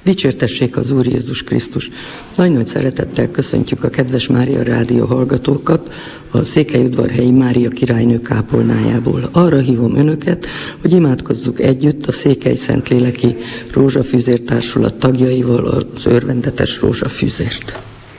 Dicsértessék az Úr Jézus Krisztus! Nagy-nagy szeretettel köszöntjük a kedves Mária Rádió hallgatókat a Székelyudvarhelyi Mária királynő kápolnájából. Arra hívom önöket, hogy imádkozzuk együtt a Székely Szentléleki Rózsafűzér Társulat tagjaival az örvendetes rózsafűzért.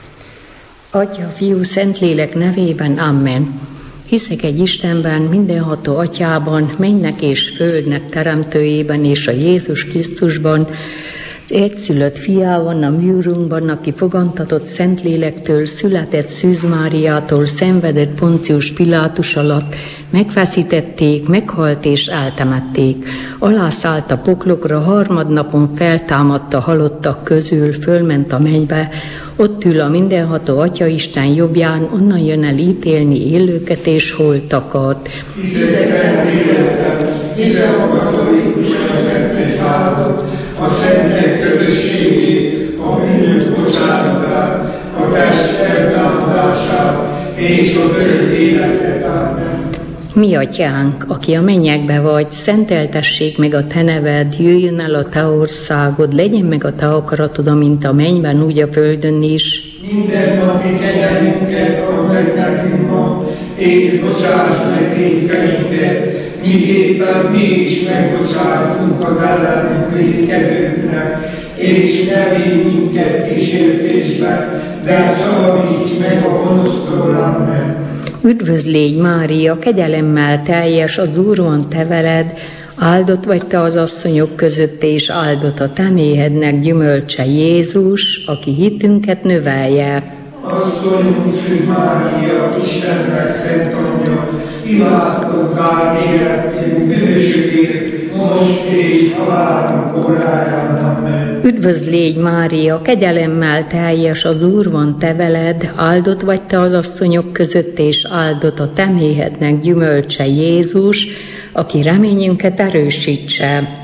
Atya, Fiú, Szentlélek nevében, amen. Hiszek egy Istenben, mindenható Atyában, mennynek és földnek teremtőjében és a Jézus Krisztusban, az egyszülött fiában, a mi Urunkban, aki fogantatott Szentlélektől, született Szűz Máriától, szenvedett Poncius Pilátus alatt, megfeszítették, meghalt és eltemették. Alászállt a poklokra, harmadnapon feltámadt a halottak közül, fölment a mennybe, ott ül a mindenható Atya Isten jobbján, onnan jön el ítélni élőket és holtakat. Hiszek Szentlélekben, hiszem a katolikus egyházat, a szentek közösségét, a bűnök bocsánatát, a test feltámadását és az örök életet. Amen. Mi Atyánk, aki a mennyekbe vagy, szenteltessék meg a te neved, jöjjön el a te országod, legyen meg a te akaratod, amint a mennyben, úgy a földön is. Minden napi kenyerünket add meg nekünk ma, és bocsáss meg vétkeinket, miképpen mi is megbocsátunk az ellenünk vétkezőknek, és ne védj minket kísértésbe, de szabadíts meg a gonosztól. Amen. Üdvözl légy, Mária, kegyelemmel teljes, az Úr van te veled, áldott vagy te az asszonyok között, és áldott a te méhednek gyümölcse Jézus, aki hitünket növelje. Asszonyunk Szűz Mária, Istennek szent anyja, imádkozzál életünk bűnösökért, most és halálunk óráján. Amen. Üdvözl légy, Mária, kegyelemmel teljes, az Úr van te veled, áldott vagy te az asszonyok között, és áldott a te méhednek gyümölcse Jézus, aki reményünket erősítse.